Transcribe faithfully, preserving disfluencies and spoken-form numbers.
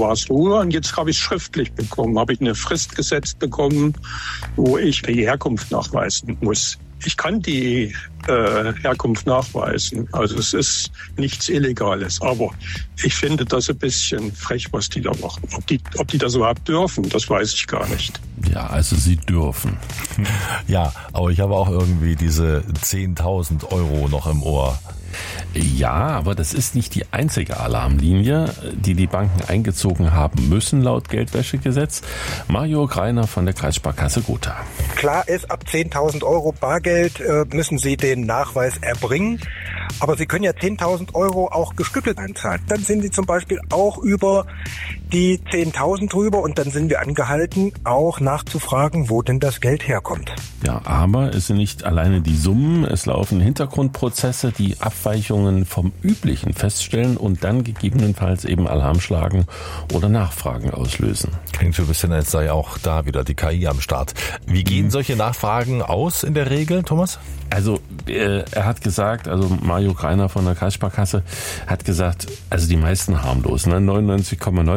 war es Ruhe und jetzt habe ich es schriftlich bekommen, habe ich eine Frist gesetzt bekommen, wo ich die Herkunft nachweisen muss. Ich kann die äh, Herkunft nachweisen, also es ist nichts Illegales, aber ich finde das ein bisschen frech, was die da machen. Ob die, ob die das überhaupt dürfen, das weiß ich gar nicht. Ja, also sie dürfen. Ja, aber ich habe auch irgendwie diese zehntausend Euro noch im Ohr. Ja, aber das ist nicht die einzige Alarmlinie, die die Banken eingezogen haben müssen laut Geldwäschegesetz. Mario Greiner von der Kreissparkasse Gotha. Klar ist, ab zehntausend Euro Bargeld äh, müssen Sie den Nachweis erbringen. Aber Sie können ja zehntausend Euro auch gestückelt einzahlen. Dann sind Sie zum Beispiel auch über die zehntausend drüber und dann sind wir angehalten, auch nachzufragen, wo denn das Geld herkommt. Ja, aber es sind nicht alleine die Summen, es laufen Hintergrundprozesse, die Abweichungen vom Üblichen feststellen und dann gegebenenfalls eben Alarm schlagen oder Nachfragen auslösen. Klingt so ein bisschen, als sei auch da wieder die K I am Start. Wie gehen solche Nachfragen aus in der Regel, Thomas? Also äh, er hat gesagt, also Mario Greiner von der Kreissparkasse hat gesagt, also die meisten harmlos, ne, neunundneunzig Komma neun